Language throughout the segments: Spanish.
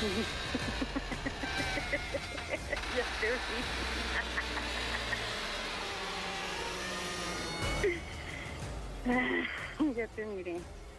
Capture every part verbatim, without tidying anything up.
Ya te vi. Ya te miré.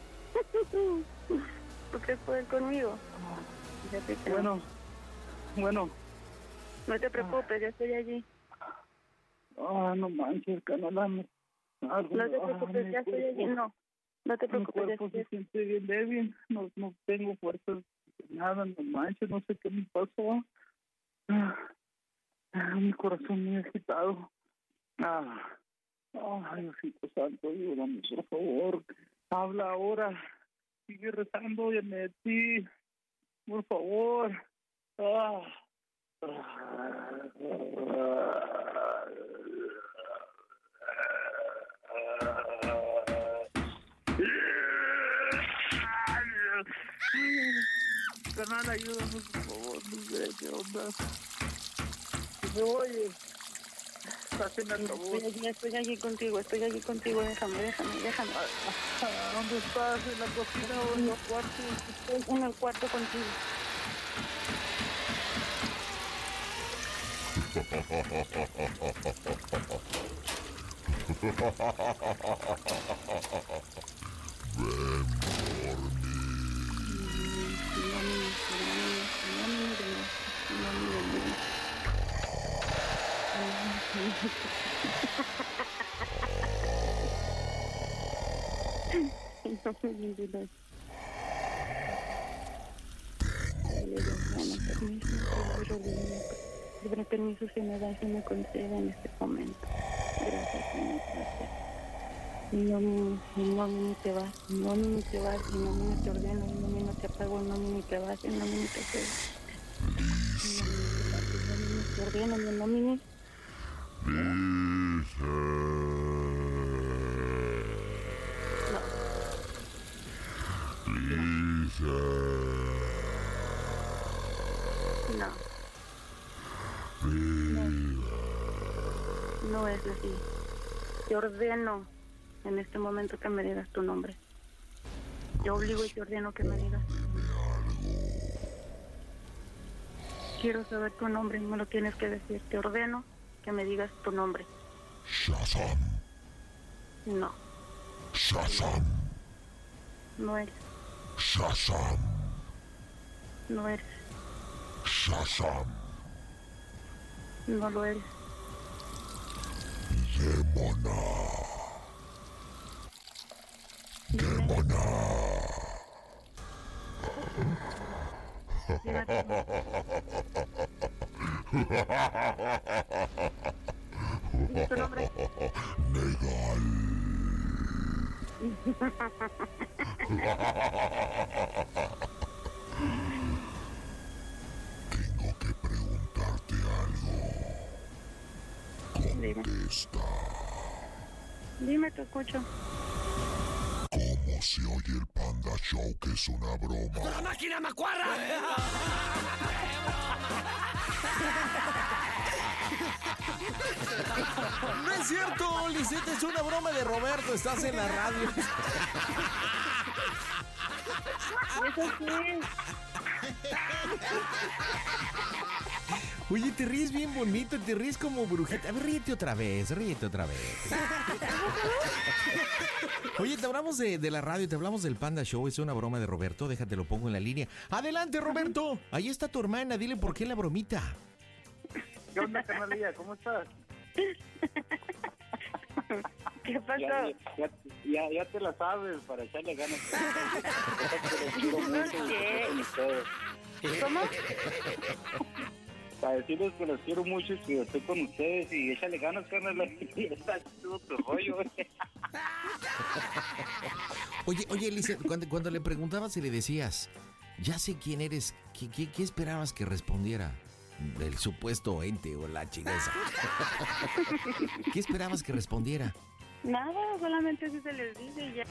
¿Tú crees poder conmigo? Ya te creo. Bueno, bueno. No te preocupes, ya estoy allí. Ah, no manches, canala. No te preocupes, ya estoy allí. No, no te preocupes. Mi cuerpo se siente bien débil. No, no tengo fuerzas. Nada, no manches, no sé qué me pasó. Ah, ah, mi corazón muy agitado. Ah, ay, Diosito Santo, ayúdame, por favor. Habla ahora. Sigue rezando, óyeme de ti. Por favor. Ah. Canal, ayúdame, por favor, no sé qué onda. ¿Me oye? Hacen el favor. Estoy allí, estoy allí contigo, estoy allí contigo, déjame, déjame, déjame. ¿Dónde estás? ¿En la cocina o en el cuarto? Estoy en el cuarto contigo. Libre permiso que me das y me conceda en este momento. Gracias, Señor, gracias. No, no, no te vas, no, no te vas, no, no te ordeno, no, no te apago, no, no te vas, no, no te cedes. No, te ordeno, no, no, no. No. No. No es así. Te ordeno en este momento que me digas tu nombre. Te obligo y te ordeno que me digas. Quiero saber tu nombre y me lo tienes que decir. Te ordeno que me digas tu nombre. Shazam. No. Shazam. No eres. Shazam. No eres. Shazam. No lo eres. Demona. Demona. Dime tu nombre. Negal. Tengo que preguntarte algo. Contesta. Dime, te escucho. ¿Cómo se oye el Panda Show, que es una broma? ¡La máquina macuarra! No es cierto, Lisette, es una broma de Roberto, estás en la radio. Eso sí. Oye, te ríes bien bonito, te ríes como brujita. A ver, ríete otra vez, ríete otra vez. Oye, te hablamos de, de la radio, te hablamos del Panda Show, es una broma de Roberto, déjate, lo pongo en la línea. Adelante, Roberto, ahí está tu hermana, dile por qué la bromita. ¿Qué onda, carnalilla? ¿Cómo estás? ¿Qué pasó? Ya, ya, ya, ya te la sabes, para echarle ganas. ¿Qué? ¿Cómo? Para decirles que los quiero mucho y que estoy con ustedes y échale ganas, carnal. Está todo tu rollo. Oye, oye, Elise, cuando, cuando le preguntabas y le decías, ya sé quién eres, ¿qué, qué, qué esperabas que respondiera? El supuesto ente o la chingada. ¿Qué esperabas que respondiera? Nada, solamente así se les dice y ya.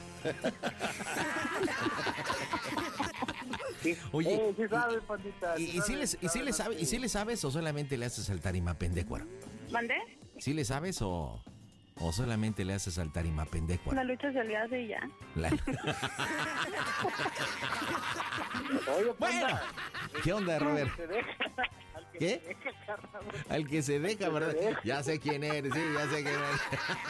Oye, eh, sí sabes, pandita. ¿y, y, si les, y, si le sabe, ¿y si le sabes o solamente le haces al tarima pendecuaro? ¿Mandé? ¿Sí le sabes o, o solamente le haces al tarima pendecuaro? La lucha se le hace y ya. La... Oye, Bueno, ¿Qué onda, Robert? Se deja, al que ¿Qué? se deja, carnal. Al que se deja, ¿verdad? Se deja. Ya sé quién eres, sí, ya sé quién eres.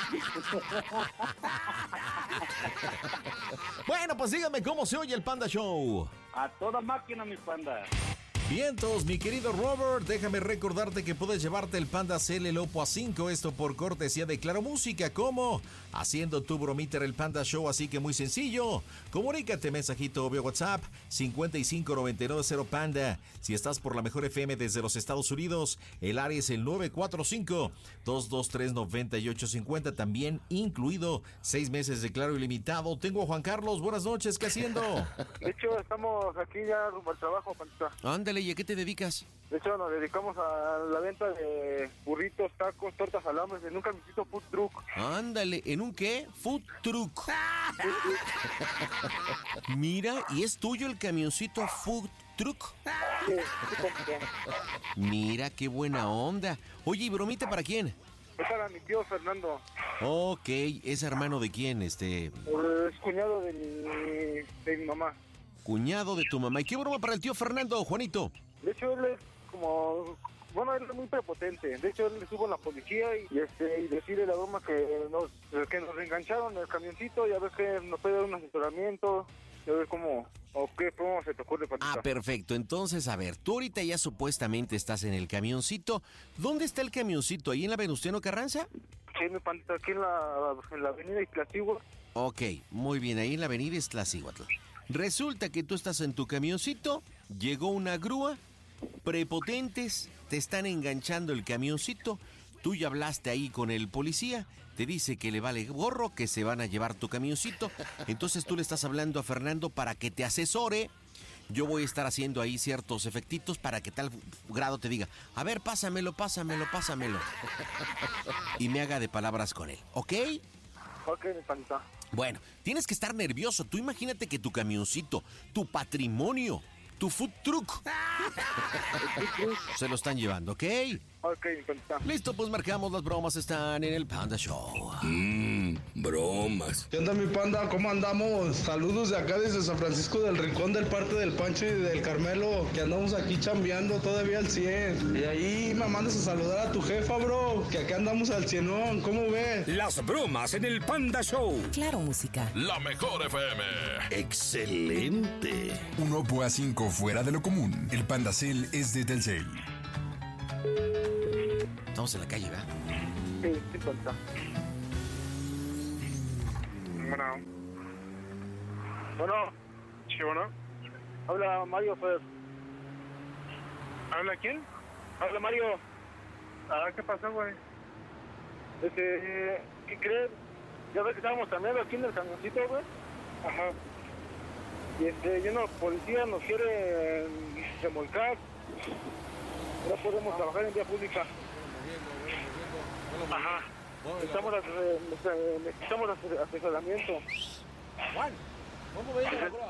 Bueno, pues díganme cómo se oye el Panda Show. A toda máquina, mi panda. Vientos, mi querido Robert, déjame recordarte que puedes llevarte el Panda C L Lopo a cinco, esto por cortesía de Claro Música. ¿Cómo? Haciendo tu bromita el Panda Show, así que muy sencillo. Comunícate, mensajito vía WhatsApp cincuenta y cinco noventa y nueve cero Panda. Si estás por la mejor F M desde los Estados Unidos, el área es el nueve cuatro cinco, dos dos tres, nueve ocho cinco cero, también incluido seis meses de Claro Ilimitado. Tengo a Juan Carlos, buenas noches, ¿qué haciendo? De hecho, estamos aquí ya rumbo al trabajo, pandita. Ándale, ¿y a qué te dedicas? De hecho, nos dedicamos a la venta de burritos, tacos, tortas, alambres en un camioncito food truck. Ándale, ¿en un qué? Food truck. Mira, ¿y es tuyo el camioncito food truck? Sí, sí, compa. Mira, qué buena onda. Oye, ¿y bromita para quién? Es para mi tío Fernando. Ok, ¿es hermano de quién? Este, Es cuñado de mi, de mi mamá. cuñado de tu mamá. ¿Y qué broma para el tío Fernando, Juanito? De hecho, él es como... Bueno, él es muy prepotente. De hecho, él le subo a la policía y, y, este, y decirle la broma que nos, que nos engancharon en el camioncito y a ver que nos puede dar un asesoramiento. Y a ver cómo... o qué broma se te ocurre, Patita. Ah, perfecto. Entonces, a ver, tú ahorita ya supuestamente estás en el camioncito. ¿Dónde está el camioncito? ¿Ahí en la Venustiano Carranza? Sí, mi pandita, aquí en la, en la avenida Iztaccíhuatl. Ok, muy bien, ahí en la avenida Iztaccíhuatl. Resulta que tú estás en tu camioncito, llegó una grúa, prepotentes, te están enganchando el camioncito, tú ya hablaste ahí con el policía, te dice que le vale gorro, que se van a llevar tu camioncito, entonces tú le estás hablando a Fernando para que te asesore. Yo voy a estar haciendo ahí ciertos efectitos para que tal grado te diga, a ver, pásamelo, pásamelo, pásamelo. Y me haga de palabras con él, ¿ok? Ok, mi pandita. Bueno, tienes que estar nervioso. Tú imagínate que tu camioncito, tu patrimonio, tu food truck, se lo están llevando, ¿ok? Ok, mi pandita. Listo, pues marcamos, las bromas están en el Panda Show. Mmm, bromas. ¿Qué onda, mi panda? ¿Cómo andamos? Saludos de acá desde San Francisco del Rincón, del parte del Pancho y del Carmelo, que andamos aquí chambeando todavía al cien. Y ahí me mandas a saludar a tu jefa, bro, que acá andamos al cienón. ¿Cómo ves? Las bromas en el Panda Show. Claro Música. La mejor F M. Excelente. Un Oppo A cinco fuera de lo común. El Panda Cell es de Telcel. Estamos en la calle, ¿verdad? Sí, sí, pandita. Bueno. Bueno. Sí, bueno. Habla Mario, pues. ¿Habla quién? Habla Mario. Ah, ¿qué pasó, güey? Este, ¿qué crees? Ya ves que estábamos cambiando aquí en el camioncito, güey. Ajá. Y este, y una policía nos quiere remolcar. No podemos trabajar en vía pública. Ajá. Necesitamos, eh, necesitamos ase- asesoramiento. Juan, ¿cómo ves la grúa?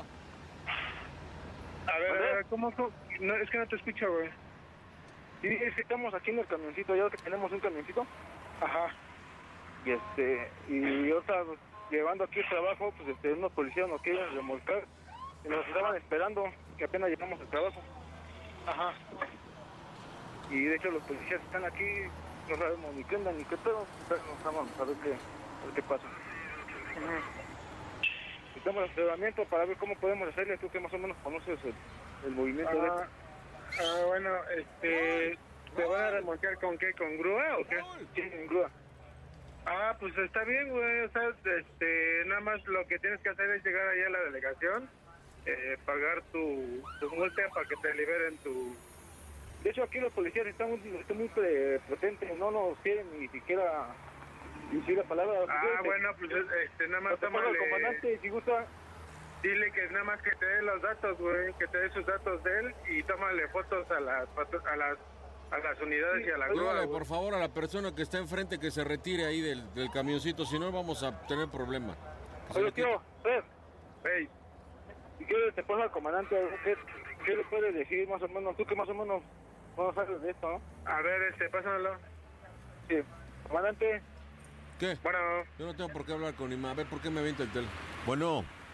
A ver, a ver, ¿cómo? cómo? No, es que no te escucho, güey. Sí, es que estamos aquí en el camioncito, ya que tenemos un camioncito. Ajá. Y este, y ahorita pues, llevando aquí el trabajo, pues este, unos policías nos quieren remolcar. Y nos estaban esperando, que apenas llegamos al trabajo. Ajá. Y de hecho los policías están aquí, no sabemos ni qué onda ni qué pedo, pero no sabemos a ver qué, a ver qué pasa. Ajá. Necesitamos asesoramiento para ver cómo podemos hacerle, tú que más o menos conoces el, el movimiento de esto. Ah, bueno, este, ¿te van a remolcar con qué? ¿Con grúa o qué? Sí, en grúa. Ah, pues está bien, güey, o sea, este, nada más lo que tienes que hacer es llegar allá a la delegación, eh, pagar tu, tu multa para que te liberen tu... De hecho, aquí los policías están, están muy prepotentes, no nos quieren ni siquiera decir la palabra. Ah, bueno, pues este, nada más tómale. tómale... al comandante, si gusta. Dile que nada más que te dé los datos, güey, que te dé sus datos de él y tómale fotos a las a las a las unidades Sí, y a la oye, grúa. Dígale, güey. por favor, a la persona que está enfrente que se retire ahí del, del camioncito, si no vamos a tener problema. Que se Oye, le quite. tío, Fer, Ey, si quieres te pasa al comandante, ¿qué, ¿qué le puedes decir más o menos? Tú que más o menos no sabes de esto, ¿no? a ver, este, pásamelo. Sí. Comandante, ¿Qué? Bueno, Yo no tengo por qué hablar con Ima. A ver, ¿por qué me avienta el tel? Bueno,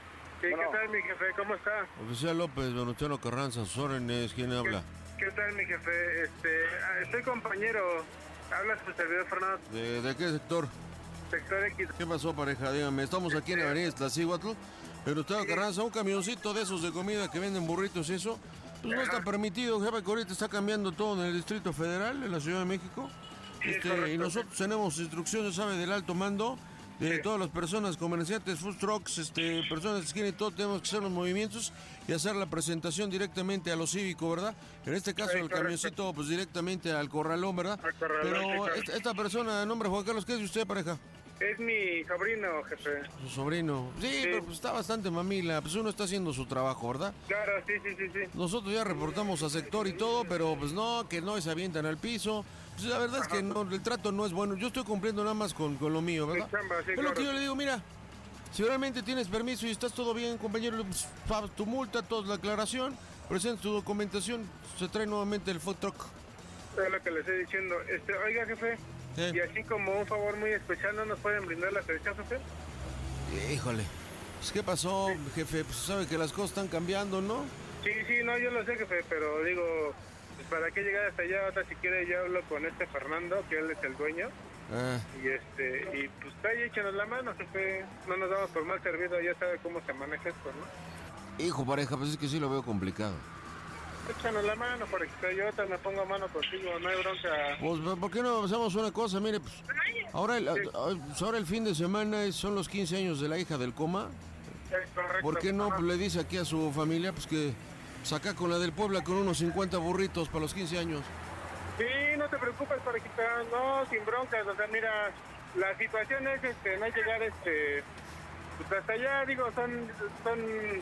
Sí, ¿qué tal, mi jefe? ¿Cómo está? Oficial López, Venustiano Carranza, sus órdenes, ¿quién habla? ¿Qué, qué tal, mi jefe? Este, ah, soy compañero. Habla su servidor Fernando. ¿De, de qué sector? Sector X. ¿Qué pasó, pareja? Dígame, estamos aquí en la avenida Iztaccíhuatl. Venustiano Carranza, un camioncito de esos de comida que venden burritos y eso. Pues no está permitido, jefe, que ahorita está cambiando todo en el Distrito Federal, en la Ciudad de México. Este, y nosotros tenemos instrucciones, ¿sabe? Del alto mando. De todas las personas, comerciantes, food trucks, este, personas de esquina y todo, tenemos que hacer los movimientos y hacer la presentación directamente a lo cívico, ¿verdad? En este caso, sí, el camioncito, pues directamente al corralón, ¿verdad? Al corralón, pero sí, claro. esta, esta persona, de nombre Juan Carlos, ¿qué es de usted, pareja? Es mi sobrino, jefe. Su sobrino. Sí, sí, pero pues está bastante mamila. Pues uno está haciendo su trabajo, ¿verdad? Claro, sí, sí, sí, sí. Nosotros ya reportamos a sector y todo, pero pues no, que no se avientan al piso. Pues la verdad es que no, el trato no es bueno. Yo estoy cumpliendo nada más con, con lo mío, ¿verdad? Sí, chamba, sí, es claro. Lo que yo le digo, mira, si realmente tienes permiso y estás todo bien, compañero, pues, pagas tu multa, toda la aclaración, presenta tu documentación, se trae nuevamente el food truck. Es lo que le estoy diciendo. Este, oiga, jefe. Sí. Y así como un favor muy especial, ¿no nos pueden brindar la atención, jefe? Híjole, pues ¿qué pasó, sí. jefe? Pues sabe que las cosas están cambiando, ¿no? Sí, sí, no, yo lo sé, jefe, pero digo, pues para qué llegar hasta allá, ahora si quiere ya hablo con este Fernando, que él es el dueño. Ah. Y este, y pues ahí échanos la mano, jefe, no nos damos por mal servido, ya sabe cómo se maneja esto, ¿no? Hijo, pareja, pues es que sí lo veo complicado. Échanos la mano, para que yo te me pongo mano contigo, no hay bronca. Pues, ¿por qué no hacemos una cosa? Mire, pues, ahora el, sí. ahora el fin de semana son los quince años de la hija del coma. Es correcto. ¿Por qué no pues, le dice aquí a su familia, pues, que saca con la del Puebla con unos cincuenta burritos para los quince años? Sí, no te preocupes, parejita, no, sin broncas, o sea, mira, la situación es, este, no llegar, este, pues hasta allá, digo, son, son...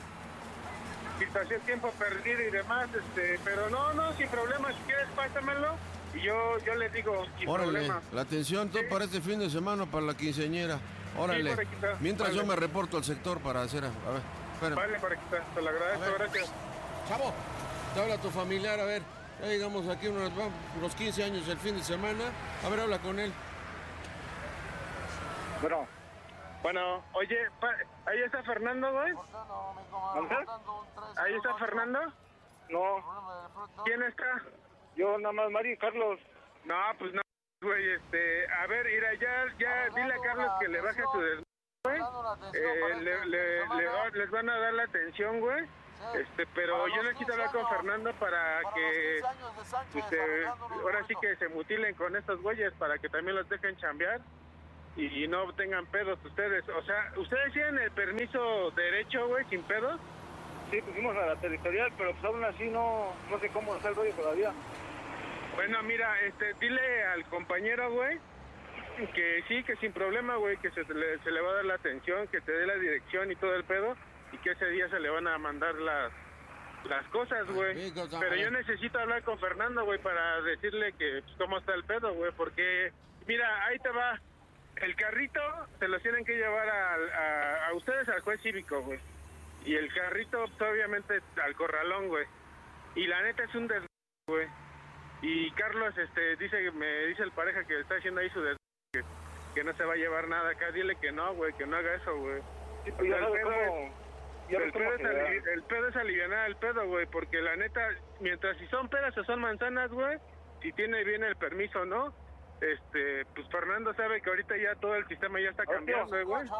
situación, tiempo perdido y demás, este, pero no, no, sin problema, si quieres pásamelo y yo, yo les digo, sin Órale, problema. La atención todo ¿sí? para este fin de semana para la quinceañera. Órale, sí, mientras vale. Yo me reporto al sector para hacer, a ver, espérame. Vale, parejita, te lo agradezco, gracias. Chavo, te habla tu familiar, a ver, ya llegamos aquí unos, unos quince años el fin de semana, a ver, habla con él. Bueno. Bueno, oye, pa, ahí está Fernando, güey. ¿Ahí está Fernando? No. ¿Quién está? Yo nada más, Mario y Carlos. No, pues no, güey, este, a ver, mira, ya, ya, dile a Carlos que le baje su des... güey. Eh, le, le, le va, les van a dar la atención, güey. Este, pero yo necesito hablar con Fernando para que, este, ahora sí que se mutilen con estos güeyes para que también los dejen chambear. Y no tengan pedos ustedes, o sea, ¿ustedes tienen el permiso derecho, güey, sin pedos? Sí, pusimos a la territorial, pero pues aún así no, no sé cómo está el rollo todavía. Bueno, mira, este, dile al compañero, güey, que sí, que sin problema, güey, que se le, se le va a dar la atención, que te dé la dirección y todo el pedo, y que ese día se le van a mandar las, las cosas, güey. Pero yo necesito hablar con Fernando, güey, para decirle que pues, cómo está el pedo, güey, porque, mira, ahí te va. El carrito se los tienen que llevar a, a, a ustedes al juez cívico, güey. Y el carrito, pues, obviamente, al corralón, güey. Y la neta es un des... güey. Y Carlos, este, dice, me dice el pareja que está haciendo ahí su des... Que, que no se va a llevar nada acá. Dile que no, güey, que no haga eso, güey. Sí, pues, el, pedo cómo, es, el, pedo es ali, el pedo es alivianar el pedo, güey. Porque la neta, mientras si son peras o son manzanas, güey, si tiene bien el permiso, ¿no? Este, pues Fernando sabe que ahorita ya todo el sistema ya está cambiando, ¿eh, güey?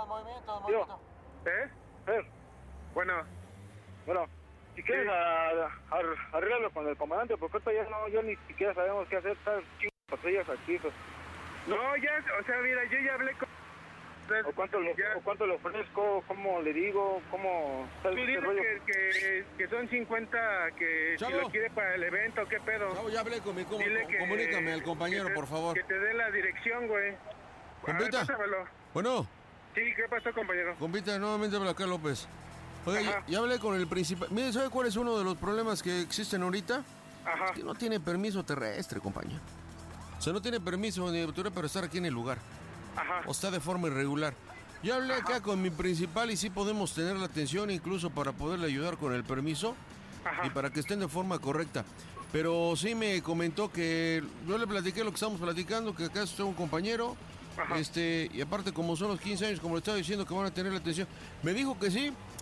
¿Eh? ¿Eh? Bueno. Bueno, si quieres sí. arréglalo con el comandante, porque ahorita ya no, yo ni siquiera sabemos qué hacer, están chingos patrullas aquí, pues. No, ya, o sea, mira, yo ya hablé con... ¿O cuánto, lo, ¿O cuánto le ofrezco? ¿Cómo le digo? ¿Cómo está el sí, dile rollo? Que, que, que son cincuenta, que Chavo. Si lo quiere para el evento, ¿qué pedo? Chavo, ya hablé con mi... Com que, comunícame al compañero, te, por favor. Que te dé la dirección, güey. ¿Compita? Bueno. Sí, ¿qué pasó, compañero? Compita, nuevamente habla acá López. Oye, ya, ya hablé con el principal... Mire, ¿sabe cuál es uno de los problemas que existen ahorita? Ajá. Es que no tiene permiso terrestre, compañero. O sea, no tiene permiso ni de autoridad para estar aquí en el lugar. Ajá. O está de forma irregular. Yo hablé Ajá. acá con mi principal y sí podemos tener la atención incluso para poderle ayudar con el permiso. Ajá. Y para que estén de forma correcta. Pero sí me comentó que yo le platiqué lo que estamos platicando, que acá está un compañero. Ajá. Este, y aparte como son los quince años, como le estaba diciendo, que van a tener la atención. Me dijo que sí,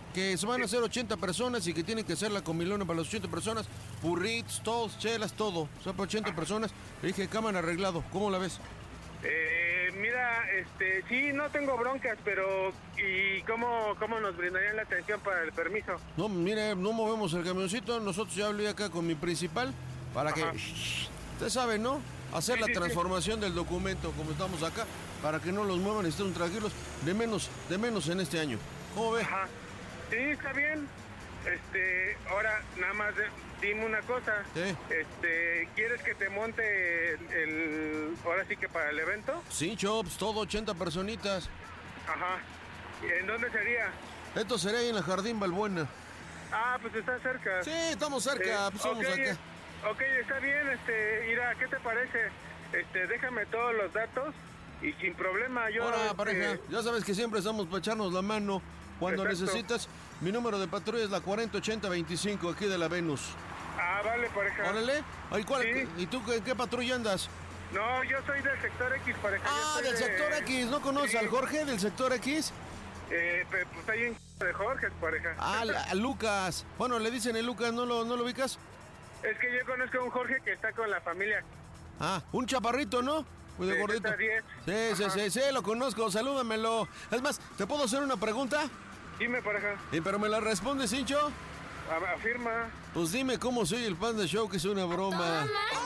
que se van a hacer ochenta personas y que tienen que hacer la comilona para las ochenta personas, burritos, todos, chelas, todo, o sea, para ochenta personas. Le dije, cámara, arreglado, ¿cómo la ves? Eh, mira, este, sí, no tengo broncas, pero ¿y cómo, cómo nos brindarían la atención para el permiso? No, mire, no movemos el camioncito, nosotros ya hablé acá con mi principal para que, usted sabe, ¿no? Hacer Sí, la sí, transformación sí. del documento, como estamos acá, para que no los muevan y estén tranquilos, de menos, de menos en este año. ¿Cómo ve? Ajá. Sí, está bien. Este, ahora nada más de- dime una cosa. ¿Qué? Este, ¿quieres que te monte el, el- ahora sí que para el evento? Sí, Chops, todo ochenta personitas. Ajá. ¿Y en dónde sería? Esto sería ahí en la Jardín Balbuena. Ah, pues está cerca. Sí, estamos cerca, Eh, pues somos ok, acá. Ok, está bien, este, Ira, ¿qué te parece? Este, déjame todos los datos y sin problema yo... Ahora, este, pareja, ya sabes que siempre estamos para echarnos la mano. Cuando Exacto. necesitas, mi número de patrulla es la cuarenta ochenta veinticinco, aquí de la Venus. Ah, vale, pareja. Órale. Ay, ¿cuál- Sí. ¿Y tú en qué patrulla andas? No, yo soy del sector X, pareja. yo Ah, soy del de- sector X. ¿No conoces Sí. al Jorge del sector X? Eh, pe- pues ahí en de Jorge, pareja. Ah, la- a Lucas. Bueno, le dicen el Lucas, ¿no lo, ¿no lo ubicas? Es que yo conozco a un Jorge que está con la familia. Ah, un chaparrito, ¿no? Muy de De gordito. Z diez. Sí, sí, Ajá. sí, sí, lo conozco, salúdamelo. Es más, ¿te puedo hacer una pregunta? Dime, pareja. Sí, pero me la respondes, Hincho. A- Afirma. Pues dime cómo soy el Panda Show, que es una broma.